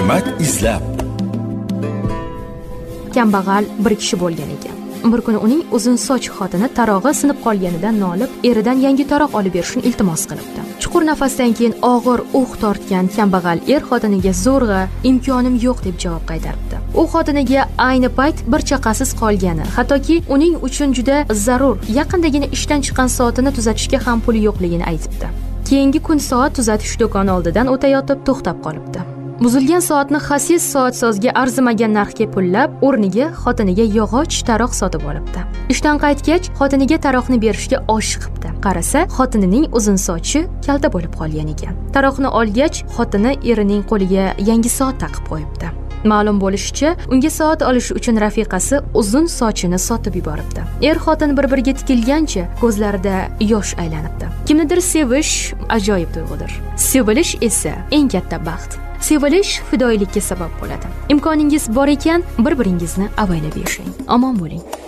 hikmat izlab. Kambag'al bir kishi bo'lgan ekan. Bir kuni uning uzun soch xotini tarog'i sinib qolganidan nolib, eridan yangi taroq olib berishni iltimos qilibdi. Chuqur nafasdan keyin og'ir uh tortgan kambag'al er xotiniga zo'rg'a imkonim yo'q deb javob qaytaribdi. U xotiniga ayni payt bir chaqasiz qolgani, hattoki uning uchun juda zarur, yaqindagina ishdan chiqqan soatini tuzatishga ham puli yo'qligini aytibdi. Keyingi kun soat tuzatish do'koni oldidan o'tayotib to'xtab qolibdi. Buzilgan soatni xasis soatsozga arzimagan narxga pullab, o'rniga xotiniga yog'och taroq sotib olibdi. Ishdan qaytgach, xotiniga taroqni berishga oshiqibdi. Qarasa, xotinining uzun sochi kalta bo'lib qolgan ekan. Taroqni olgach, xotini erining qo'liga yangi soat taqib qo'yibdi. Ma'lum bo'lishicha, unga soat olish uchun rafiqasi uzun sochini sotib yuboribdi. Er-xotin bir-biriga tikilgancha ko'zlarida yosh aylanibdi. Kimnidir sevish ajoyib tuyg'udir. Sevilish esa eng katta baxt. Sevilish fidoyilikka sabab bo'ladi. Imkoningiz bor ekan, bir-biringizni avaylab yashang. Omon bo'ling.